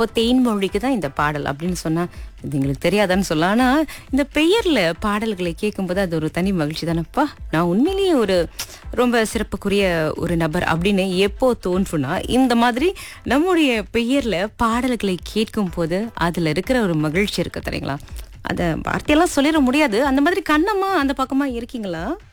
அப்போ தேன்மொழிக்கு தான் இந்த பாடல் அப்படின்னு சொன்னா இது எங்களுக்கு தெரியாதான்னு சொல்லலாம். ஆனா இந்த பெயர்ல பாடல்களை கேட்கும்போது அது ஒரு தனி மகிழ்ச்சி தானப்பா. நான் உண்மையிலேயே ஒரு ரொம்ப சிறப்புக்குரிய ஒரு நபர் அப்படின்னு எப்போ தோன்றுனா இந்த மாதிரி நம்முடைய பெயர்ல பாடல்களை கேட்கும் போது அதுல இருக்கிற ஒரு மகிழ்ச்சி இருக்கு தெரியுங்களா. அத வார்த்தையெல்லாம் சொல்லிட முடியாது. அந்த மாதிரி கண்ணம்மா அந்த பக்கமா இருக்கீங்களா?